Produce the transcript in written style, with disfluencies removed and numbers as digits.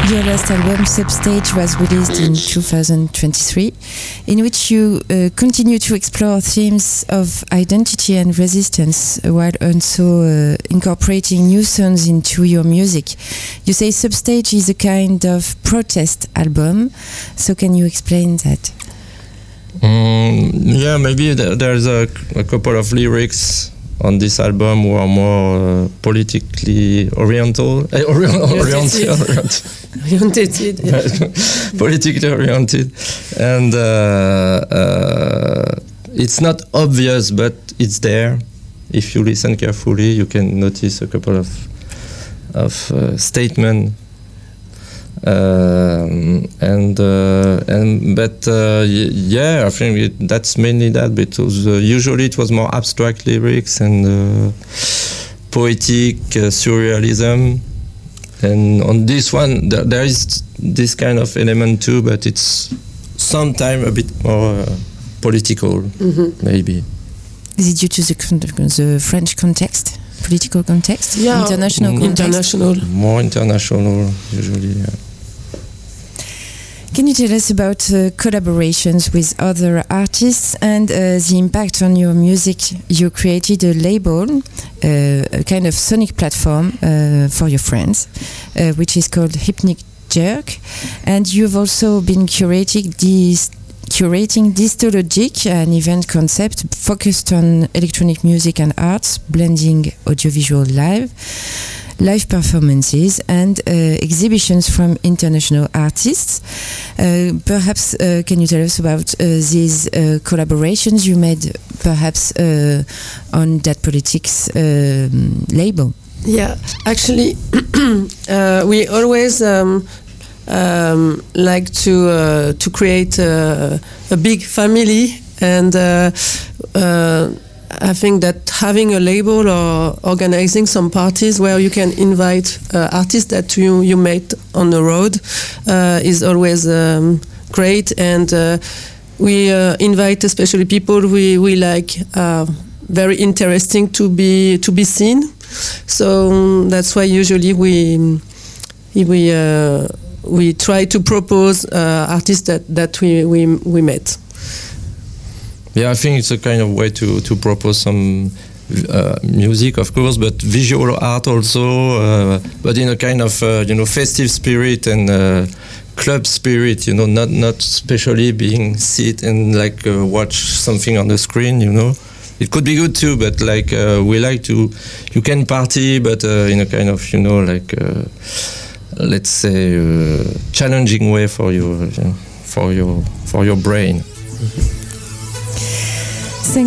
Your last album, Substage, was released in 2023, in which you continue to explore themes of identity and resistance while also incorporating new sounds into your music. You say Substage is a kind of protest album, so can you explain that? Yeah, maybe there's a couple of lyrics on this album who are more politically oriented, politically oriented, and it's not obvious, but it's there. If you listen carefully, you can notice a couple of statements. Yeah, I think that's mainly that, because usually it was more abstract lyrics and poetic surrealism, and on this one there is this kind of element too, but it's sometimes a bit more political, maybe. Is it due to the French context, political context? Yeah, international context? International. More international, usually, yeah. Can you tell us about collaborations with other artists and the impact on your music? You created a label, a kind of sonic platform for your friends, which is called Hypnic Jerk, and you've also been curating Distologic, an event concept focused on electronic music and arts, blending audiovisual live performances and exhibitions from international artists. Perhaps can you tell us about these collaborations you made perhaps on that politics label? Yeah, actually we always like to create a big family, and I think that having a label or organizing some parties where you can invite artists that you met on the road is always great, and we invite especially people we like very interesting to be seen. So that's why usually we try to propose artists that we met. Yeah, I think it's a kind of way to propose some music, of course, but visual art also, but in a kind of festive spirit and club spirit. Not especially being sit and watch something on the screen. It could be good too, but we like to. You can party, but in a kind of let's say challenging way for your brain. Mm-hmm.